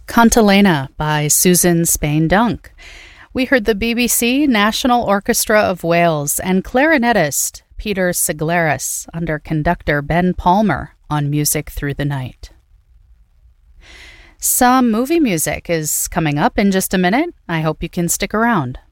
Cantilena by Susan Spain Dunk. We heard the BBC National Orchestra of Wales and clarinetist Peter Siglaris under conductor Ben Palmer on Music Through the Night. Some movie music is coming up in just a minute. I hope you can stick around.